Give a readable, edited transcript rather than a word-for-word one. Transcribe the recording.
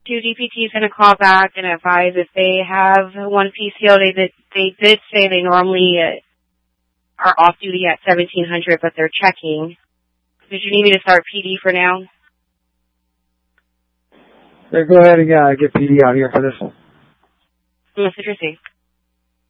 Two DPT is going to call back and advise if they have one PCO. They did say they normally are off duty at 1700, but they're checking. Did you need me to start PD for now? Yeah, go ahead and get PD out here for this one. Message received.